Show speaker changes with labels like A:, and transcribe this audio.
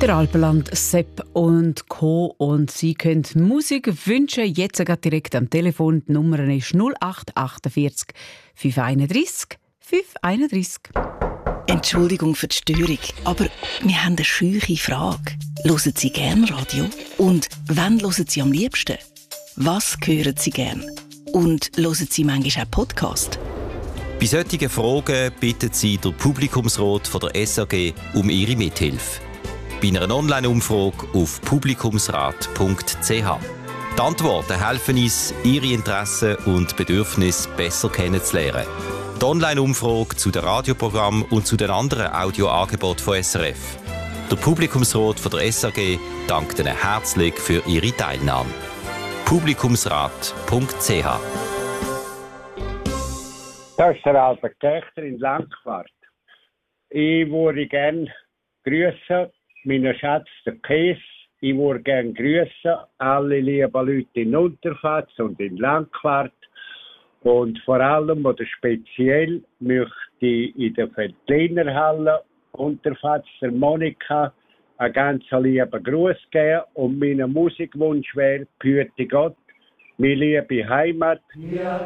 A: Der Alpenland Sepp und Co. Und Sie können Musik wünschen, jetzt gerade direkt am Telefon. Die Nummer ist 0848 531 531.
B: Entschuldigung für die Störung, aber wir haben eine scheuche Frage. Hören Sie gerne Radio? Und wann hören Sie am liebsten? Was hören Sie gern? Und hören Sie manchmal auch Podcast?
C: Bei solchen Fragen bittet Sie der Publikumsrat von der SRG um Ihre Mithilfe. Bei einer Online-Umfrage auf publikumsrat.ch. Die Antworten helfen uns, Ihre Interessen und Bedürfnisse besser kennenzulernen. Die Online-Umfrage zu den Radioprogrammen und zu den anderen Audioangeboten von SRF. Der Publikumsrat von der SRG dankt Ihnen herzlich für Ihre Teilnahme. publikumsrat.ch.
D: Das ist der Albert Kächter in Langquart. Ich würde gerne grüßen, meinen Schatz, der Käse. Ich würde gerne grüßen, alle lieben Leute in Unterfatz und in Langquart. Und vor allem oder speziell möchte ich in der Veltlinerhalle Unterfatz der Monika einen ganz lieben Gruß geben und meinen Musikwunsch wäre, behüte Gott, meine liebe Heimat. Ja.